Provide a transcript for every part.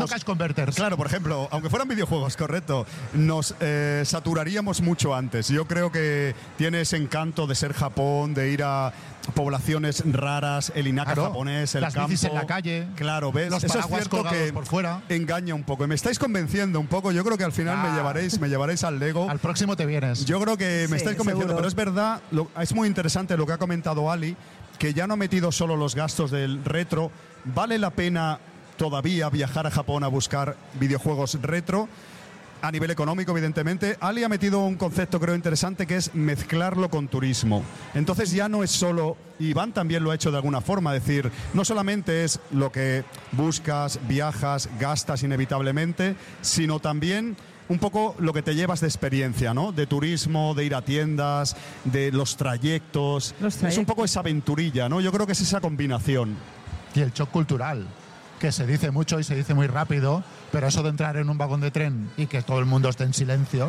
no cash converters. Claro, por ejemplo, aunque fueran videojuegos, correcto, nos saturaríamos mucho antes. Yo creo que tiene ese encanto de ser Japón, de ir a poblaciones raras, el inaka japonés, el las campo. bicis en la calle. Claro, ¿ves? Los Eso es paraguas cierto colgados que por fuera. engaña un poco. Y me estáis convenciendo un poco. Yo creo que al final me llevaréis al Lego. Al próximo te vienes. Yo creo que me estáis convenciendo, seguro. pero es verdad, es muy interesante lo que ha comentado Ali, que ya no ha metido solo los gastos del retro. ¿Vale la pena todavía viajar a Japón a buscar videojuegos retro? A nivel económico, evidentemente. Ali ha metido un concepto, creo, interesante, que es mezclarlo con turismo. Entonces ya no es solo, y Iván también lo ha hecho de alguna forma, decir, no solamente es lo que buscas, viajas, gastas inevitablemente, sino también un poco lo que te llevas de experiencia, ¿no? De turismo, de ir a tiendas, de los trayectos. Es un poco esa aventurilla, ¿no? Yo creo que es esa combinación. Y el shock cultural, que se dice mucho y se dice muy rápido, pero eso de entrar en un vagón de tren y que todo el mundo esté en silencio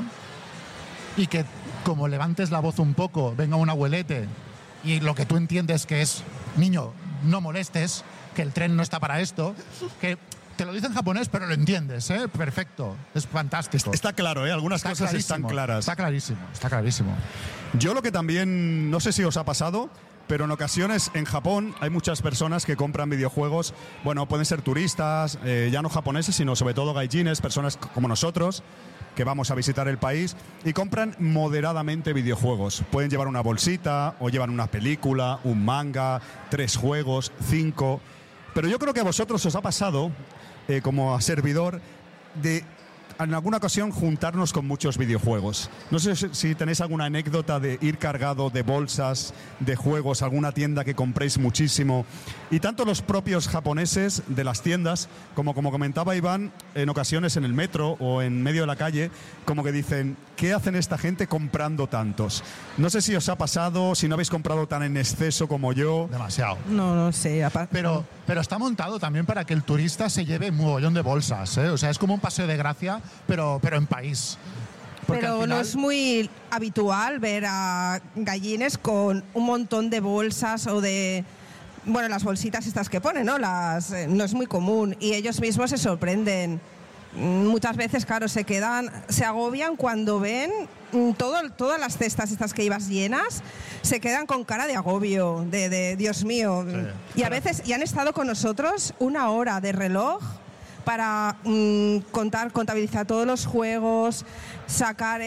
y que como levantes la voz un poco, venga un abuelete y lo que tú entiendes que es, niño, no molestes, que el tren no está para esto, que te lo dice en japonés, pero lo entiendes, ¿eh? Perfecto, es fantástico. Está claro, ¿eh? Algunas cosas están claras. Está clarísimo, está clarísimo. Yo lo que también, no sé si os ha pasado, pero en ocasiones en Japón hay muchas personas que compran videojuegos, bueno, pueden ser turistas, ya no japoneses, sino sobre todo gaijines, personas como nosotros, que vamos a visitar el país, y compran moderadamente videojuegos. Pueden llevar una bolsita, o llevan una película, un manga, 3 juegos, 5. Pero yo creo que a vosotros os ha pasado, como a servidor, de en alguna ocasión juntarnos con muchos videojuegos. No sé si tenéis alguna anécdota de ir cargado de bolsas, de juegos, alguna tienda que compréis muchísimo. Y tanto los propios japoneses de las tiendas, como comentaba Iván, en ocasiones en el metro o en medio de la calle, como que dicen, ¿qué hacen esta gente comprando tantos? No sé si os ha pasado, si no habéis comprado tan en exceso como yo. Demasiado. No sé. Pero está montado también para que el turista se lleve un mogollón de bolsas, ¿eh? O sea, es como un paseo de gracia, pero en país. Porque pero al final, no es muy habitual ver a gallines con un montón de bolsas o de... Bueno, las bolsitas estas que ponen, ¿no? No es muy común y ellos mismos se sorprenden. Muchas veces, claro, se agobian cuando ven todas las cestas estas que ibas llenas, se quedan con cara de agobio, de Dios mío. Sí. Y a veces, y han estado con nosotros 1 hora de reloj para contabilizar todos los juegos, sacar,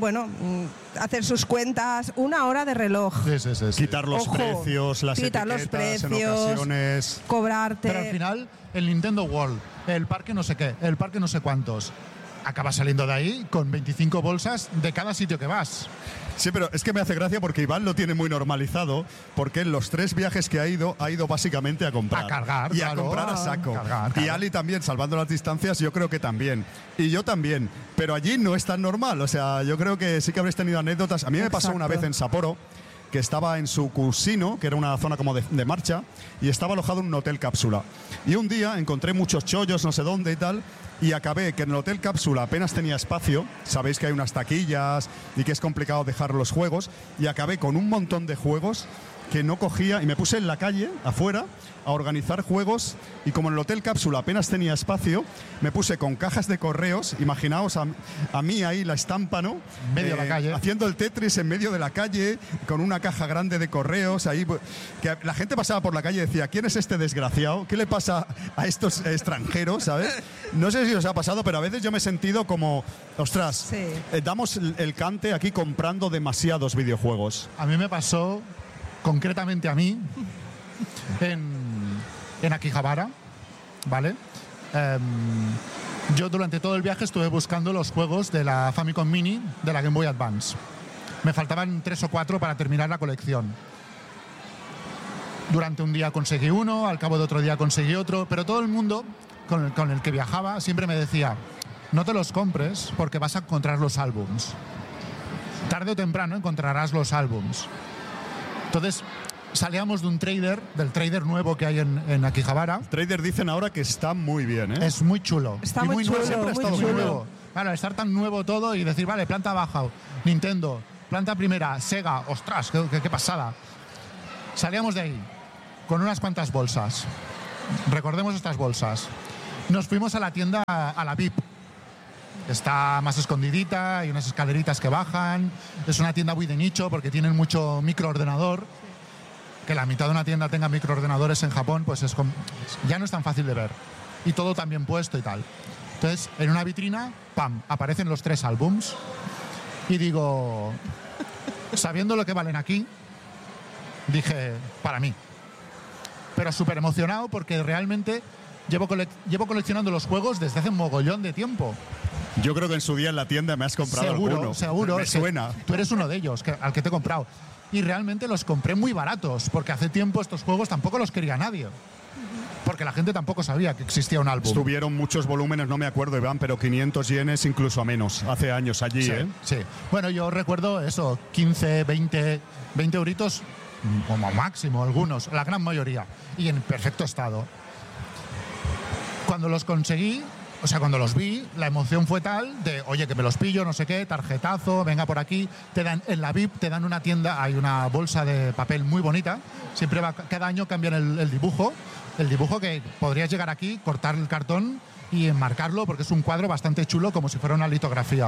hacer sus cuentas, 1 hora de reloj. Sí. Quitar los precios, las etiquetas en ocasiones. Cobrarte. Pero al final, el Nintendo World, el parque no sé qué, el parque no sé cuántos, acabas saliendo de ahí con 25 bolsas de cada sitio que vas. Sí, pero es que me hace gracia porque Iván lo tiene muy normalizado, porque en los 3 viajes que ha ido básicamente a comprar. A cargar, y claro, a comprar a saco. Cargar. Y Ali también, salvando las distancias, yo creo que también. Y yo también. Pero allí no es tan normal. O sea, yo creo que sí que habréis tenido anécdotas. A mí me pasó una vez en Sapporo, que estaba en su Kusino, que era una zona como de marcha, y estaba alojado en un hotel cápsula. Y un día encontré muchos chollos, no sé dónde y tal, y acabé que en el hotel cápsula apenas tenía espacio, sabéis que hay unas taquillas y que es complicado dejar los juegos, y acabé con un montón de juegos que no cogía, y me puse en la calle, afuera, a organizar juegos, y como en el hotel cápsula apenas tenía espacio, me puse con cajas de correos, imaginaos a mí ahí la estampa, ¿no? En medio de la calle. Haciendo el Tetris en medio de la calle, con una caja grande de correos, ahí, que la gente pasaba por la calle y decía, ¿quién es este desgraciado? ¿Qué le pasa a estos extranjeros, ¿sabes? No sé si os ha pasado, pero a veces yo me he sentido como, ostras, sí. Damos el cante aquí comprando demasiados videojuegos. A mí me pasó, concretamente a mí, en Akihabara, ¿vale? Yo durante todo el viaje estuve buscando los juegos de la Famicom Mini de la Game Boy Advance. Me faltaban 3 o 4 para terminar la colección. Durante un día conseguí uno, al cabo de otro día conseguí otro, pero todo el mundo con el que viajaba siempre me decía, no te los compres porque vas a encontrar los álbums. Tarde o temprano encontrarás los álbums. Entonces salíamos de del trader nuevo que hay en Akihabara. Trader dicen ahora que está muy bien, ¿eh? Es muy chulo. Está y muy chulo, nuevo, siempre ha estado muy muy chulo. nuevo. Claro, estar tan nuevo todo y decir, vale, planta baja, Nintendo, planta primera, Sega, ostras, qué pasada. Salíamos de ahí con unas cuantas bolsas. Recordemos estas bolsas. Nos fuimos a la tienda, a la VIP. Está más escondidita, hay unas escaleritas que bajan. Es una tienda muy de nicho porque tienen mucho microordenador. Que la mitad de una tienda tenga microordenadores en Japón, pues ya no es tan fácil de ver. Y todo tan bien puesto y tal. Entonces, en una vitrina, ¡pam!, aparecen los 3 álbums. Y digo, sabiendo lo que valen aquí, dije, para mí. Pero súper emocionado porque realmente llevo coleccionando los juegos desde hace un mogollón de tiempo. Yo creo que en su día en la tienda me has comprado alguno. Seguro. Me suena. Tú eres uno de ellos, al que te he comprado. Y realmente los compré muy baratos, porque hace tiempo estos juegos tampoco los quería nadie. Porque la gente tampoco sabía que existía un álbum. Estuvieron muchos volúmenes, no me acuerdo, Iván, pero 500 yenes incluso a menos, hace años allí, Sí, ¿eh? sí. Bueno, yo recuerdo eso, 15, 20 euritos como máximo, algunos, la gran mayoría, y en perfecto estado. Cuando los conseguí, o sea, cuando los vi, la emoción fue tal de, oye, que me los pillo, no sé qué, tarjetazo, venga por aquí. Te dan, en la VIP te dan una tienda, hay una bolsa de papel muy bonita. Siempre cada año cambian el dibujo. El dibujo que podrías llegar aquí, cortar el cartón y enmarcarlo, porque es un cuadro bastante chulo, como si fuera una litografía.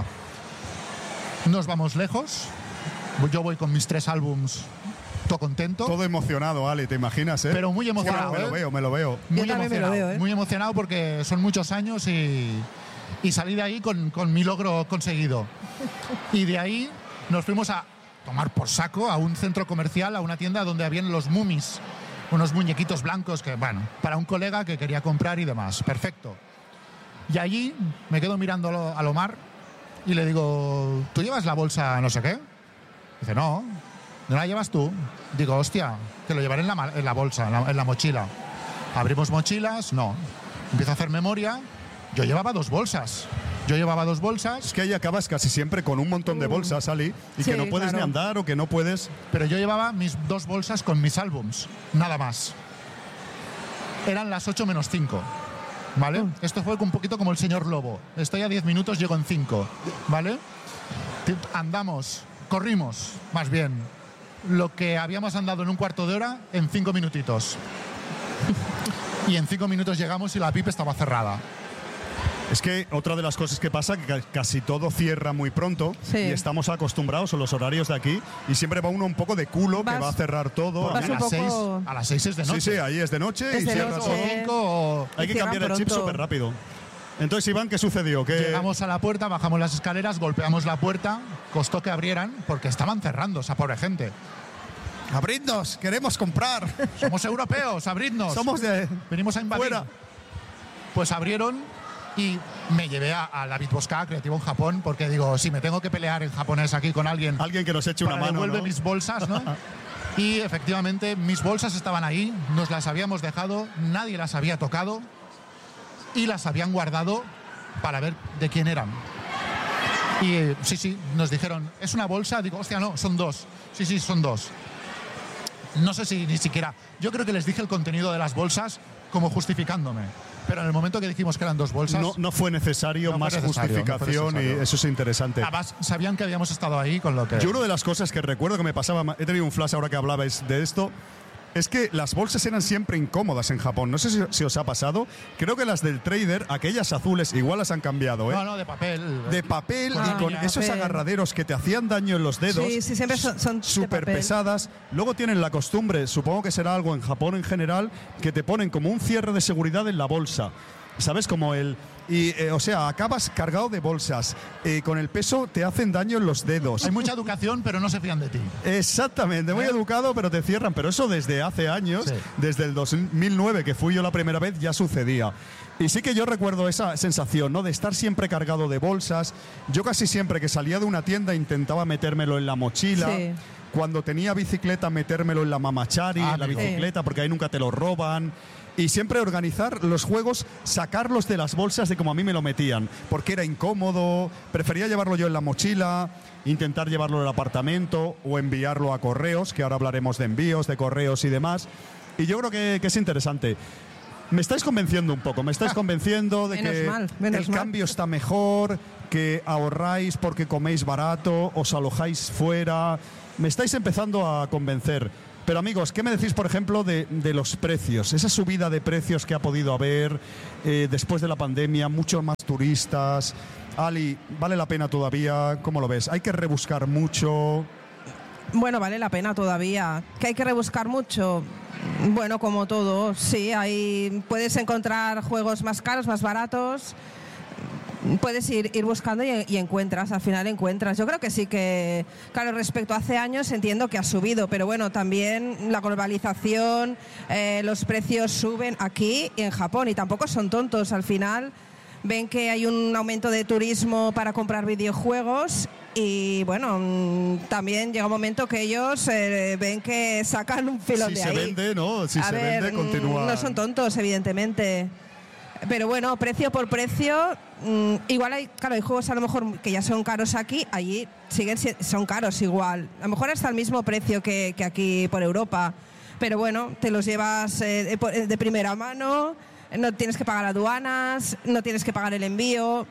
Nos vamos lejos. Yo voy con mis 3 álbums, todo contento. Todo emocionado, Ale, ¿te imaginas, eh? Pero muy emocionado. Me lo veo. Muy Yo también me lo emocionado, veo, ¿eh? muy emocionado porque son muchos años y salí de ahí con mi logro conseguido. Y de ahí nos fuimos a tomar por saco a un centro comercial, a una tienda donde habían los Mummies, unos muñequitos blancos que, bueno, para un colega que quería comprar y demás. Perfecto. Y allí me quedo mirando al Omar y le digo, ¿tú llevas la bolsa no sé qué? Dice, no la llevas tú. Digo, hostia, que lo llevaré en la bolsa, en la mochila. Abrimos mochilas, no. Empiezo a hacer memoria. Yo llevaba 2 bolsas. Es que ahí acabas casi siempre con un montón de bolsas, Ali, y Sí, que no puedes claro. ni andar o que no puedes. Pero yo llevaba mis 2 bolsas con mis álbums, nada más. Eran las 8 menos 5, ¿vale? Esto fue un poquito como el señor Lobo. Estoy a 10 minutos, llego en 5, ¿vale? Andamos, corrimos, más bien, lo que habíamos andado en un cuarto de hora en 5 minutitos. Y en 5 minutos llegamos y la VIP estaba cerrada. Es que otra de las cosas que pasa que casi todo cierra muy pronto Sí. y estamos acostumbrados a los horarios de aquí y siempre va uno un poco de culo que Vas- va a cerrar todo. vas A un las, poco- 6, a las 6 es de noche. Sí, ahí es de noche Es y de cierra noche. todo. O 5 o... Hay que Cierran cambiar el chip pronto. súper rápido. Entonces, Iván, ¿qué sucedió? ¿Qué... Llegamos a la puerta, bajamos las escaleras, golpeamos la puerta, costó que abrieran porque estaban cerrando esa pobre gente. ¡Abridnos! ¡Queremos comprar! Somos europeos, abridnos. Somos de... Venimos a invadir. fuera. Pues abrieron y me llevé a David Bosca, creativo en Japón, porque digo, si me tengo que pelear en japonés aquí con alguien, Alguien que nos eche una para mano, devuelve ¿no? mis bolsas, ¿no? Y efectivamente mis bolsas estaban ahí, nos las habíamos dejado, nadie las había tocado y las habían guardado para ver de quién eran. Y sí, nos dijeron, ¿es una bolsa? Digo, hostia, no, son 2. Sí, son 2. No sé si ni siquiera... Yo creo que les dije el contenido de las bolsas como justificándome. Pero en el momento que dijimos que eran 2 bolsas... No fue necesario No fue más necesario, justificación no fue necesario. y eso es interesante. Además, sabían que habíamos estado ahí con lo que... Yo una de las cosas que recuerdo que me pasaba, he tenido un flash ahora que hablabais de esto, es que las bolsas eran siempre incómodas en Japón. No sé si os ha pasado. Creo que las del trader, aquellas azules, igual las han cambiado, ¿eh? No, de papel. De papel Ah, y con ya. esos Papel. agarraderos que te hacían daño en los dedos. Sí, siempre son de súper papel. pesadas. Luego tienen la costumbre, supongo que será algo en Japón en general, que te ponen como un cierre de seguridad en la bolsa. ¿Sabes? Como el... o sea, acabas cargado de bolsas. Con el peso te hacen daño en los dedos. Hay mucha educación, pero no se fían de ti. Exactamente, muy educado, pero te cierran. Pero eso desde hace años, Sí. desde el 2009, que fui yo la primera vez, ya sucedía. Y sí que yo recuerdo esa sensación, ¿no? De estar siempre cargado de bolsas. Yo casi siempre que salía de una tienda intentaba metérmelo en la mochila. Sí. Cuando tenía bicicleta, metérmelo en la mamachari, en la amigo. bicicleta, porque ahí nunca te lo roban. Y siempre organizar los juegos, sacarlos de las bolsas de como a mí me lo metían, porque era incómodo, prefería llevarlo yo en la mochila, intentar llevarlo al apartamento o enviarlo a correos, que ahora hablaremos de envíos, de correos y demás. Y yo creo que es interesante. Me estáis convenciendo un poco, me estáis convenciendo de que menos el mal. cambio está mejor, que ahorráis porque coméis barato, os alojáis fuera. Me estáis empezando a convencer. Pero amigos, ¿qué me decís, por ejemplo, de los precios? Esa subida de precios que ha podido haber después de la pandemia, muchos más turistas. Ali, ¿vale la pena todavía? ¿Cómo lo ves? ¿Hay que rebuscar mucho? Bueno, vale la pena todavía. ¿Que hay que rebuscar mucho? Bueno, como todo, sí. Puedes encontrar juegos más caros, más baratos. Puedes ir buscando y encuentras, al final encuentras. Yo creo que sí que, claro, respecto a hace años entiendo que ha subido, pero bueno, también la globalización, los precios suben aquí y en Japón y tampoco son tontos. Al final ven que hay un aumento de turismo para comprar videojuegos y bueno, también llega un momento que ellos ven que sacan un filón de ahí. Si se vende, ¿no? Si se vende, continúa. No son tontos, evidentemente. Pero bueno, precio por precio, igual hay juegos a lo mejor que ya son caros aquí, allí son caros igual. A lo mejor hasta el mismo precio que aquí por Europa. Pero bueno, te los llevas de primera mano, no tienes que pagar aduanas, no tienes que pagar el envío.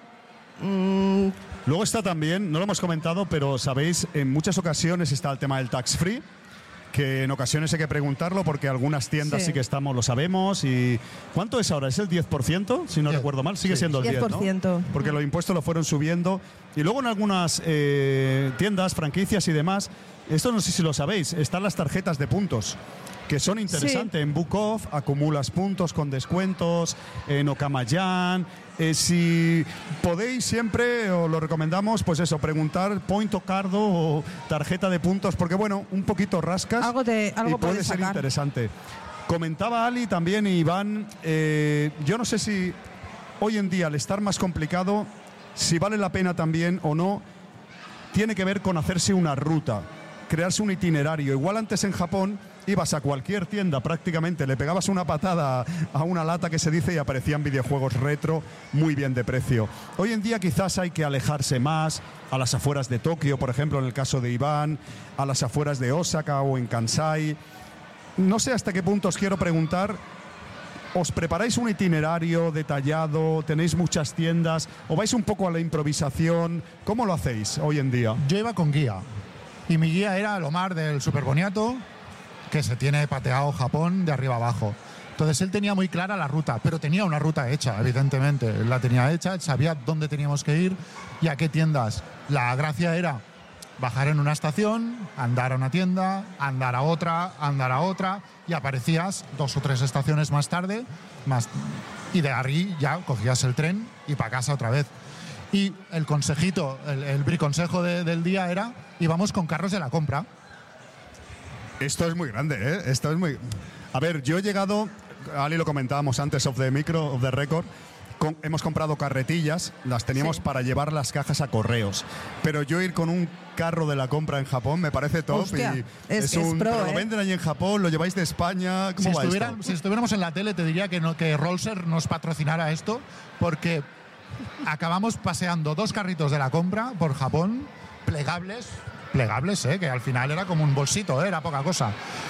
Luego está también, no lo hemos comentado, pero sabéis, en muchas ocasiones está el tema del tax free, que en ocasiones hay que preguntarlo porque algunas tiendas sí que lo sabemos. Y ¿cuánto es ahora? ¿Es el 10%? Si no recuerdo mal, sigue siendo el 10%, ¿no? Porque los impuestos lo fueron subiendo. Y luego en algunas tiendas, franquicias y demás, esto no sé si lo sabéis, están las tarjetas de puntos, que son interesantes. En Book Off acumulas puntos con descuentos, en Okamayan. Si podéis siempre, os lo recomendamos, pues eso, preguntar point o cardo o tarjeta de puntos, porque bueno, un poquito rascas algo y puede ser interesante. Comentaba Ali también y Iván, yo no sé si hoy en día al estar más complicado, si vale la pena también o no, tiene que ver con hacerse una ruta, crearse un itinerario. Igual antes en Japón ibas a cualquier tienda prácticamente, le pegabas una patada a una lata que se dice y aparecían videojuegos retro muy bien de precio. Hoy en día quizás hay que alejarse más, a las afueras de Tokio, por ejemplo, en el caso de Iván, a las afueras de Osaka o en Kansai. No sé hasta qué punto os quiero preguntar, ¿os preparáis un itinerario detallado? ¿Tenéis muchas tiendas? ¿O vais un poco a la improvisación? ¿Cómo lo hacéis hoy en día? Yo iba con guía y mi guía era el Omar del Super Boniato, que se tiene pateado Japón de arriba abajo. Entonces él tenía muy clara la ruta, pero tenía una ruta hecha, evidentemente. Él la tenía hecha, él sabía dónde teníamos que ir y a qué tiendas. La gracia era bajar en una estación, andar a una tienda, andar a otra y aparecías 2 o 3 estaciones más tarde y de ahí ya cogías el tren y para casa otra vez. Y el consejito, el briconsejo del día era íbamos con carros de la compra. Esto es muy grande, ¿eh? Esto es muy... A ver, yo he llegado, Ali lo comentábamos antes off the record, hemos comprado carretillas, las teníamos para llevar las cajas a correos. Pero yo ir con un carro de la compra en Japón me parece top. Hostia, y es pro, pero lo venden allí en Japón, lo lleváis de España. ¿Cómo va esto? Si estuviéramos en la tele te diría que Rolser nos patrocinara esto, porque acabamos paseando 2 carritos de la compra por Japón, plegables, que al final era como un bolsito, era poca cosa.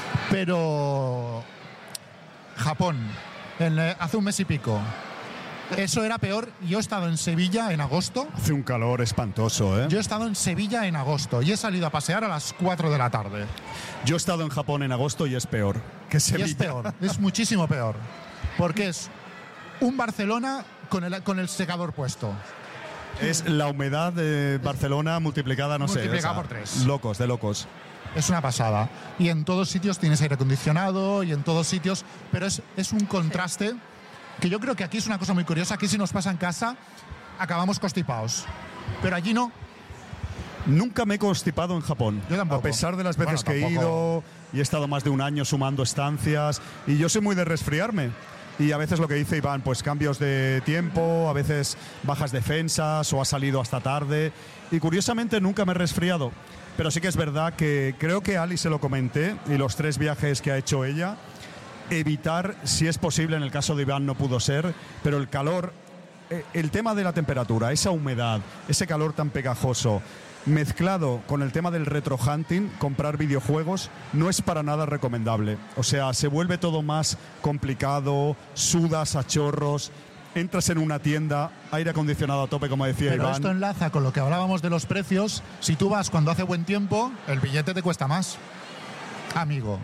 Pero Japón, hace un mes y pico, eso era peor. Yo he estado en Sevilla en agosto. Hace un calor espantoso, ¿eh? Yo he estado en Sevilla en agosto y he salido a pasear a las 4 de la tarde. Yo he estado en Japón en agosto y es peor que Sevilla. Y es peor, es muchísimo peor. Porque es un Barcelona con el secador puesto. Es la humedad de Barcelona multiplicada, multiplicada por 3. Locos, de locos. Es una pasada. Y en todos sitios tienes aire acondicionado y en todos sitios, pero es un contraste que yo creo que aquí es una cosa muy curiosa. Aquí si nos pasa en casa, acabamos constipados. Pero allí no. Nunca me he constipado en Japón. Yo tampoco. A pesar de las veces que he ido y he estado más de un año sumando estancias. Y yo soy muy de resfriarme. Y a veces lo que dice Iván, pues cambios de tiempo, a veces bajas defensas o ha salido hasta tarde. Y curiosamente nunca me he resfriado. Pero sí que es verdad que creo que a Ali se lo comenté y los 3 viajes que ha hecho ella, evitar, si es posible, en el caso de Iván no pudo ser, pero el calor, el tema de la temperatura, esa humedad, ese calor tan pegajoso, mezclado con el tema del retro hunting, comprar videojuegos, no es para nada recomendable. O sea, se vuelve todo más complicado, sudas a chorros, entras en una tienda, aire acondicionado a tope, como decía Pero Iván. Esto enlaza con lo que hablábamos de los precios. Si tú vas cuando hace buen tiempo, el billete te cuesta más, amigo.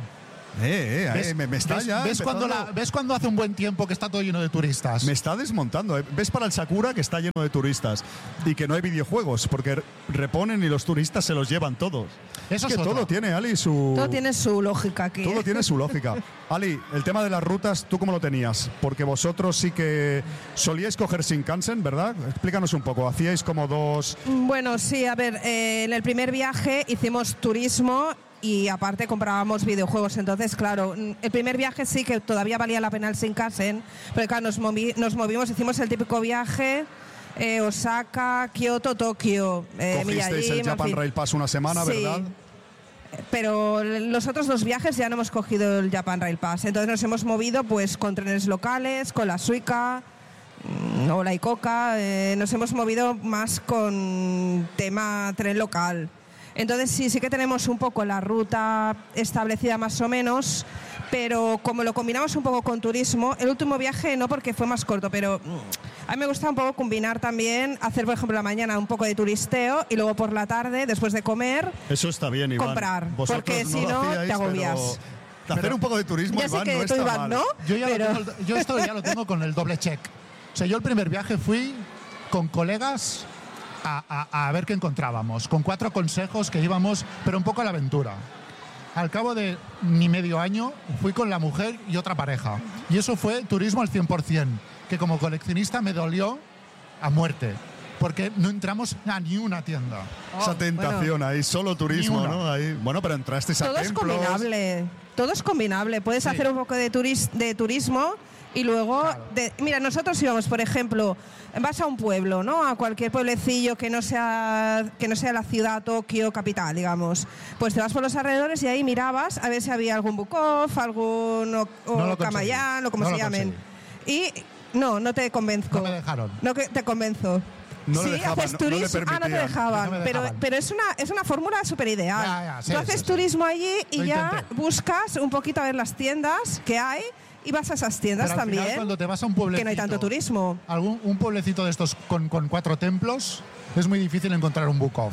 Me está ya ¿Ves cuando hace un buen tiempo que está todo lleno de turistas? Me está desmontando. ¿Ves para el Sakura que está lleno de turistas y que no hay videojuegos? Porque reponen y los turistas se los llevan todos. Eso es que es todo tiene, Ali, Todo tiene su lógica aquí. Todo tiene su lógica. Ali, el tema de las rutas, ¿tú cómo lo tenías? Porque vosotros sí que solíais coger Shinkansen, ¿verdad? Explícanos un poco. ¿Hacíais como dos...? Bueno, sí, a ver, en el primer viaje hicimos turismo y aparte comprábamos videojuegos. Entonces, claro, el primer viaje sí que todavía valía la pena el Shinkansen, pero claro, nos movimos, hicimos el típico viaje... Osaka, Kioto, Tokio, Cogisteis el Japan Rail Pass una semana, sí, ¿verdad? Pero los otros 2 viajes ya no hemos cogido el Japan Rail Pass. Entonces nos hemos movido pues con trenes locales, con la Suica o la Icoca. Nos hemos movido más con tema tren local. Entonces sí que tenemos un poco la ruta establecida más o menos, pero como lo combinamos un poco con turismo, el último viaje no, porque fue más corto, pero a mí me gusta un poco combinar también, hacer por ejemplo la mañana un poco de turisteo y luego por la tarde, después de comer, eso está bien, Iván. Comprar, vosotros porque si no te agobias. Hacer un poco de turismo, Ya Iván, sé que no tú, está Iván, mal. ¿no? Yo esto ya lo tengo con el doble check. O sea, yo el primer viaje fui con colegas a ver qué encontrábamos, con 4 consejos que íbamos, pero un poco a la aventura. Al cabo de ni medio año fui con la mujer y otra pareja. Y eso fue turismo al 100%, que como coleccionista me dolió a muerte, porque no entramos a ni una tienda. Esa tentación ahí, solo turismo, ¿no? Ahí, bueno, pero entrasteis a Todo templos. Todo es combinable. Puedes hacer un poco de turismo y luego, claro. Mira, nosotros íbamos, por ejemplo, vas a un pueblo, ¿no? A cualquier pueblecillo que no sea la ciudad, Tokio, capital, digamos. Pues te vas por los alrededores y ahí mirabas a ver si había algún Bukov, algún Kamayán o como se llamen. Y no te convenzco. No me dejaron. No que te convenzo. No sí, le dejaban, haces turismo. no No te dejaban. No me dejaban. Pero es una fórmula súper ideal. Ya, sí, Tú haces sí. turismo allí y Lo ya intenté. buscas un poquito a ver las tiendas que hay y vas a esas tiendas Pero al también. final, cuando te vas a un pueblecito, que no hay tanto turismo. Un pueblecito de estos con 4 templos, es muy difícil encontrar un Bukov.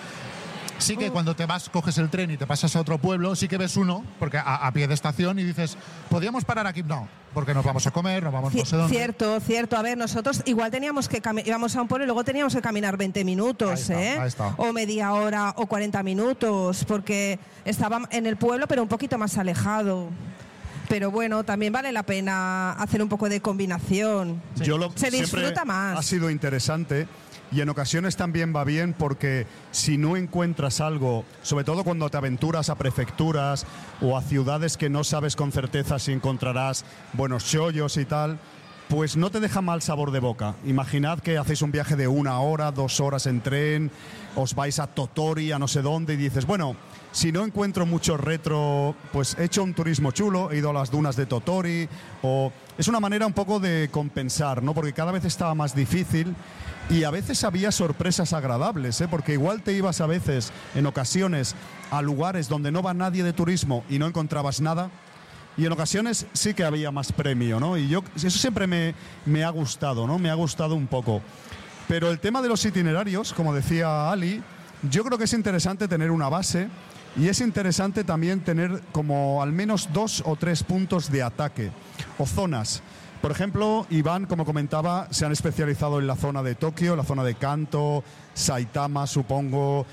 Sí que cuando te vas, coges el tren y te pasas a otro pueblo, sí que ves uno, porque a pie de estación, y dices, ¿podríamos parar aquí? No, porque nos vamos a comer, nos vamos no sé dónde. Cierto. A ver, nosotros igual teníamos que íbamos a un pueblo y luego teníamos que caminar 20 minutos, Ahí está. O media hora o 40 minutos, porque estaba en el pueblo, pero un poquito más alejado. Pero bueno, también vale la pena hacer un poco de combinación. Sí. Se disfruta más. Ha sido interesante. Y en ocasiones también va bien porque si no encuentras algo, sobre todo cuando te aventuras a prefecturas o a ciudades que no sabes con certeza si encontrarás buenos chollos y tal, pues no te deja mal sabor de boca. Imaginad que hacéis un viaje de 1 hora, 2 horas en tren, os vais a Totori, a no sé dónde, y dices, bueno, si no encuentro mucho retro, pues he hecho un turismo chulo, he ido a las dunas de Totori, o es una manera un poco de compensar, ¿no? Porque cada vez estaba más difícil. Y a veces había sorpresas agradables, porque igual te ibas a veces, en ocasiones, a lugares donde no va nadie de turismo y no encontrabas nada. Y en ocasiones sí que había más premio, ¿no? Y eso siempre me ha gustado, ¿no? Me ha gustado un poco. Pero el tema de los itinerarios, como decía Ali, yo creo que es interesante tener una base y es interesante también tener como al menos 2 o 3 puntos de ataque o zonas. Por ejemplo, Iván, como comentaba, se han especializado en la zona de Tokio, la zona de Kanto, Saitama, supongo,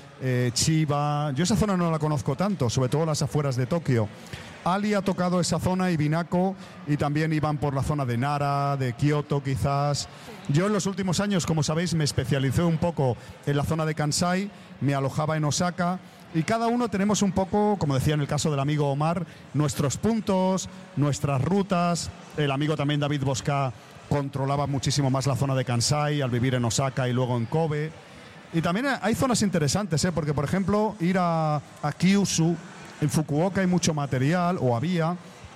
Chiba. Yo esa zona no la conozco tanto, sobre todo las afueras de Tokio. Ali ha tocado esa zona y Binako, y también Iván por la zona de Nara, de Kioto quizás. Yo en los últimos años, como sabéis, me especialicé un poco en la zona de Kansai, me alojaba en Osaka. Y cada uno tenemos un poco, como decía en el caso del amigo Omar, nuestros puntos, nuestras rutas. El amigo también David Bosca controlaba muchísimo más la zona de Kansai al vivir en Osaka y luego en Kobe. Y también hay zonas interesantes, porque por ejemplo ir a Kyushu, en Fukuoka hay mucho material, o había.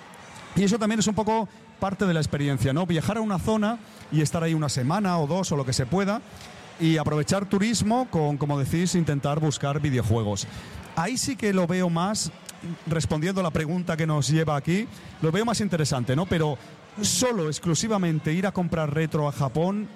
Y eso también es un poco parte de la experiencia, ¿no? Viajar a una zona y estar ahí 1 semana o 2 o lo que se pueda. Y aprovechar turismo con, como decís, intentar buscar videojuegos. Ahí sí que lo veo más, respondiendo a la pregunta que nos lleva aquí, lo veo más interesante, ¿no? Pero solo, exclusivamente, ir a comprar retro a Japón,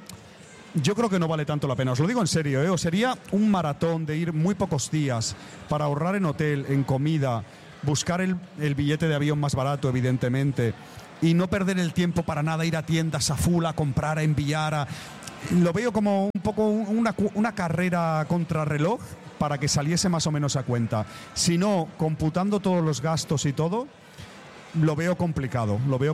yo creo que no vale tanto la pena. Os lo digo en serio, ¿eh? O sería un maratón de ir muy pocos días para ahorrar en hotel, en comida, buscar el billete de avión más barato, evidentemente, y no perder el tiempo para nada, ir a tiendas a full, a comprar, a enviar, lo veo como un poco una carrera contrarreloj para que saliese más o menos a cuenta. Si no, computando todos los gastos y todo, lo veo complicado.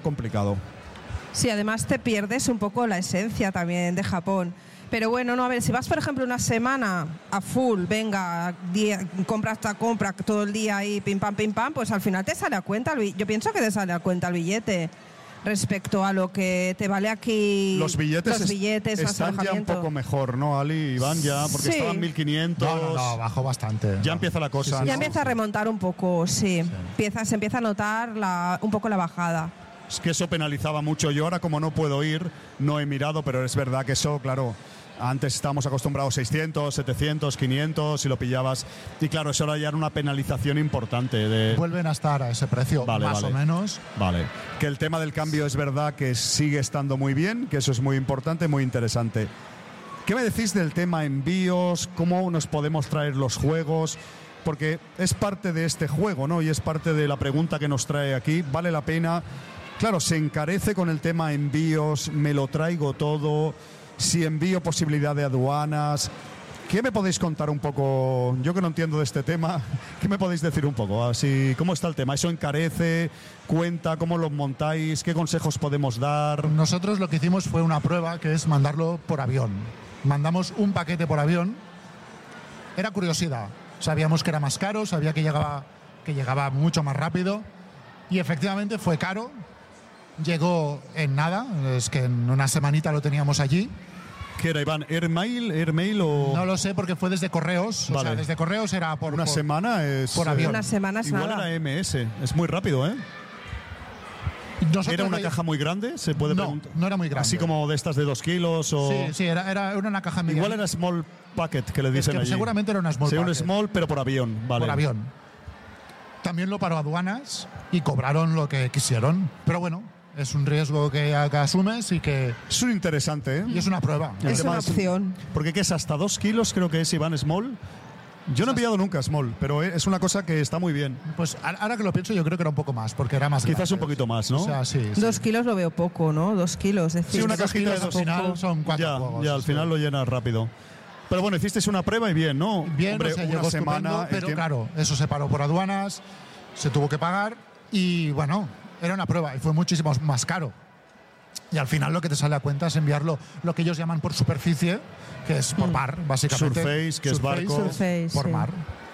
Sí, además te pierdes un poco la esencia también de Japón. Pero bueno, no, a ver, si vas, por ejemplo, una semana a full, venga, compra hasta compra todo el día ahí, pim pam, pues al final te sale a cuenta, yo pienso que te sale a cuenta el billete respecto a lo que te vale aquí. Los billetes están ya un poco mejor, ¿no, Ali, Iván? Ya, porque sí. estaban 1.500. No, bajó bastante. Ya empieza la cosa. Ya ¿no? empieza a remontar un poco, sí. Se empieza a notar un poco la bajada. Es que eso penalizaba mucho. Yo ahora, como no puedo ir, no he mirado, pero es verdad que eso, claro, antes estábamos acostumbrados 600, 700, 500 si lo pillabas. Y claro, eso ahora ya era una penalización importante. Vuelven a estar a ese precio, más o menos. Vale. Que el tema del cambio es verdad que sigue estando muy bien, que eso es muy importante, muy interesante. ¿Qué me decís del tema envíos? ¿Cómo nos podemos traer los juegos? Porque es parte de este juego, ¿no? Y es parte de la pregunta que nos trae aquí. ¿Vale la pena? Claro, se encarece con el tema envíos, me lo traigo todo, si envío posibilidad de aduanas. ¿Qué me podéis contar un poco? Yo que no entiendo de este tema, ¿qué me podéis decir un poco? Así, ¿cómo está el tema? ¿Eso encarece? ¿Cuenta? ¿Cómo lo montáis? ¿Qué consejos podemos dar? Nosotros lo que hicimos fue una prueba, que es mandarlo por avión. Mandamos un paquete por avión. Era curiosidad. Sabíamos que era más caro, sabía que llegaba mucho más rápido. Y efectivamente fue caro. Llegó en nada, es que en una semanita lo teníamos allí. ¿Qué era, Iván? ¿Airmail o...? No lo sé, porque fue desde correos. Vale. O sea, desde correos era por... Una semana es... Por avión. Una semana es igual nada. era MS. Es muy rápido, ¿eh? ¿Era una caja muy grande? ¿Se puede preguntar? No era muy grande. Así como de estas de 2 kilos o... Sí, era una caja media. Igual era small packet, que le dicen allí. Seguramente era una small packet. Sí, un small, pero por avión. Vale. Por avión. También lo paró aduanas y cobraron lo que quisieron. Pero bueno, es un riesgo que asumes y que... Es un interesante, ¿eh? Y es una prueba. Es una opción. Porque ¿qué es? Hasta 2 kilos creo que es, Iván, small. Yo no he pillado nunca small, pero es una cosa que está muy bien. Pues ahora que lo pienso, yo creo que era un poco más, porque era más Quizás grande. un poquito más, ¿no? O sea, sí. 2 kilos lo veo poco, ¿no? 2 kilos. Es decir, Sí, una 2 cajita de kilos 2 al poco. final son 4 juegos. Ya, al final lo llenas rápido. Pero bueno, hicisteis una prueba y bien, ¿no? Bien, hombre, o sea, una llegó semana. estupendo, pero claro, eso se paró por aduanas, se tuvo que pagar y bueno, era una prueba y fue muchísimo más caro. Y al final lo que te sale a cuenta es enviarlo, lo que ellos llaman por superficie, que es por mar, básicamente. Surface, que es barco. Surface, por sí. mar.